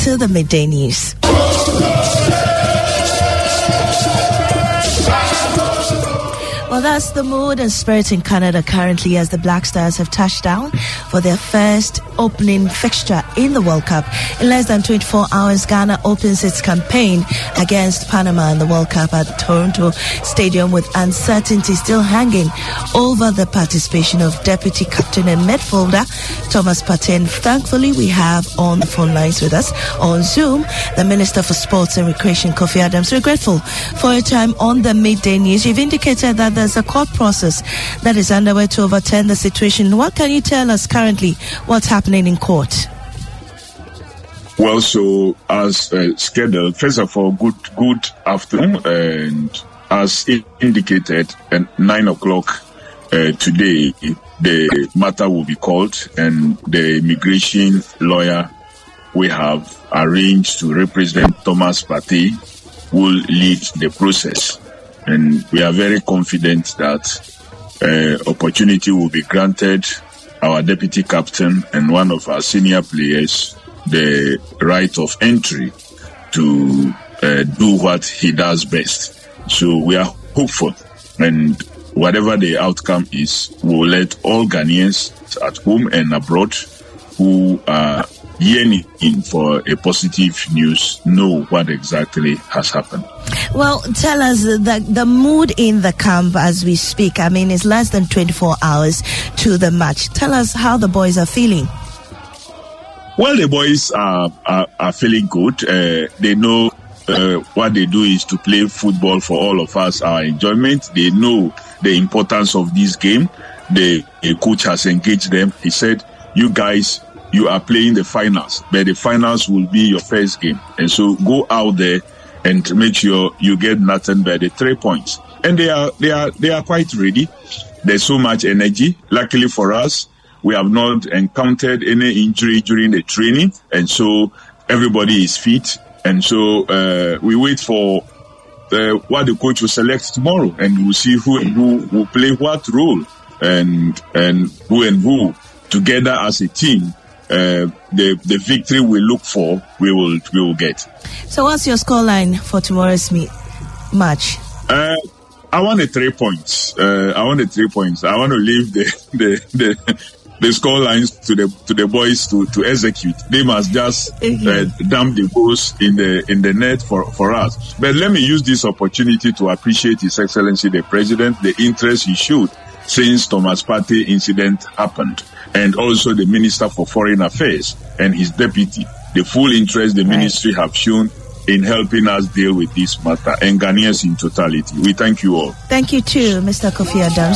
to the midday news. Well, that's the mood and spirit in Canada currently as the Black Stars have touched down for their first opening fixture in the World Cup. In less than 24 hours, Ghana opens its campaign against Panama in the World Cup at Toronto Stadium, with uncertainty still hanging over the participation of Deputy Captain and midfielder Thomas Partey. Thankfully, we have on the phone lines with us on Zoom the Minister for Sports and Recreation, Kofi Adams. We're grateful for your time on the midday news. You've indicated that there's a court process that is underway to overturn the situation. What can you tell us currently what's happening in court? Well, so as scheduled, first of all, good afternoon, and as indicated at 9 o'clock today, the matter will be called, and the immigration lawyer we have arranged to represent Thomas Partey will lead the process. And we are very confident that opportunity will be granted our deputy captain and one of our senior players the right of entry to do what he does best. So we are hopeful, and whatever the outcome is, we'll let all Ghanaians at home and abroad who are yearning for a positive news know what exactly has happened. Well, tell us the mood in the camp as we speak. I mean, it's less than 24 hours to the match. Tell us how the boys are feeling. Well, the boys are feeling good. They know what they do is to play football for all of us, our enjoyment. They know the importance of this game. The coach has engaged them. He said, you guys, you are playing the finals, but the finals will be your first game. And so go out there and make sure you get nothing but the 3 points. And they are quite ready. There's so much energy. Luckily for us, we have not encountered any injury during the training, and so everybody is fit. And so we wait for what the coach will select tomorrow, and we'll see who will play what role, and who together as a team. The victory we look for, we will get. So what's your scoreline for tomorrow's match? I want 3 points. I want to leave the score lines to the boys to execute. They must just dump the goals in the net for us. But let me use this opportunity to appreciate His Excellency the President, the interest he showed since Thomas Partey incident happened, and also the Minister for Foreign Affairs and his deputy, the full interest the ministry have shown in helping us deal with this matter, and Ghanaians in totality. We thank you all. Thank you too, Mr. Kofi Adams.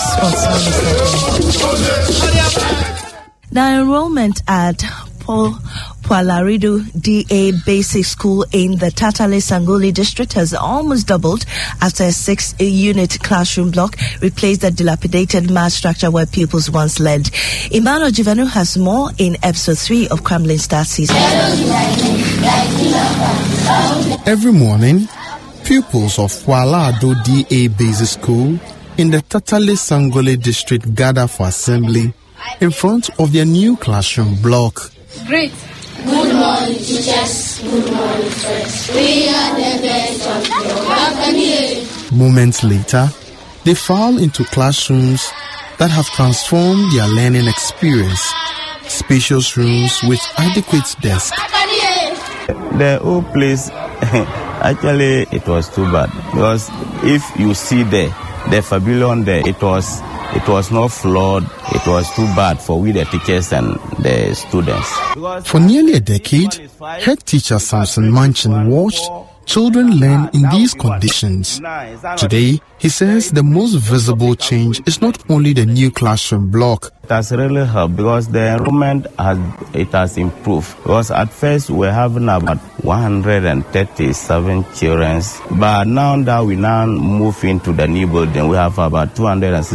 Now, enrollment at Pualaridu DA Basic School in the Tatale Sanguli district has almost doubled after a 6-unit classroom block replaced the dilapidated math structure where pupils once learned. Emmanuel Jivanu has more in episode 3 of Crumbling Start Season. Every morning, pupils of Pualaridu DA Basic School in the Tatale Sanguli district gather for assembly in front of their new classroom block. Great. Good morning, teachers. Good morning, friends. We are the best of your. Moments later, they file into classrooms that have transformed their learning experience. Spacious rooms with adequate desks. The old place, actually, it was too bad. Because if you see the pavilion there, it was not flawed. It was too bad for we the teachers and the students. For nearly a decade, head teacher Samson Manchin watched children learn in these conditions. Today, he says the most visible change is not only the new classroom block. It has really helped because the enrollment has improved. Because at first we were having about 137 children, but now that we move into the new building, we have about 260.